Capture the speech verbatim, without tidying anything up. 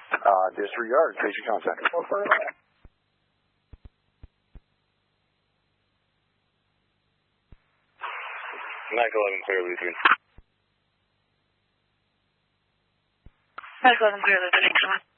Uh, disregard. Station contact. Mike eleven, clear Lutheran. Mike eleven, clear Lutheran.